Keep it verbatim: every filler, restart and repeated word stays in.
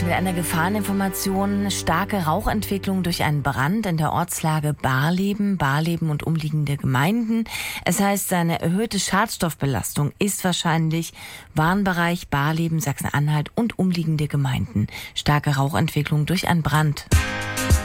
mit einer Gefahreninformation: starke Rauchentwicklung durch einen Brand in der Ortslage Barleben, Barleben und umliegende Gemeinden. Es heißt, seine erhöhte Schadstoffbelastung ist wahrscheinlich Warnbereich Barleben, Sachsen-Anhalt und umliegende Gemeinden. Starke Rauchentwicklung durch einen Brand.